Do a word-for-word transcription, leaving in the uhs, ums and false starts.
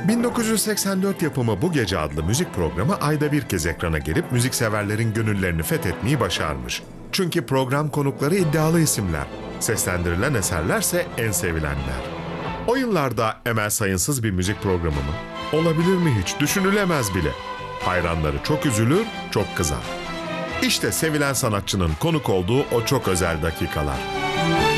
bin dokuz yüz seksen dört yapımı Bu Gece adlı müzik programı ayda bir kez ekrana gelip müzikseverlerin gönüllerini fethetmeyi başarmış. Çünkü program konukları iddialı isimler, seslendirilen eserlerse en sevilenler. O yıllarda Emel Sayınsız bir müzik programı mı? Olabilir mi hiç? Düşünülemez bile. Hayranları çok üzülür, çok kızar. İşte sevilen sanatçının konuk olduğu o çok özel dakikalar.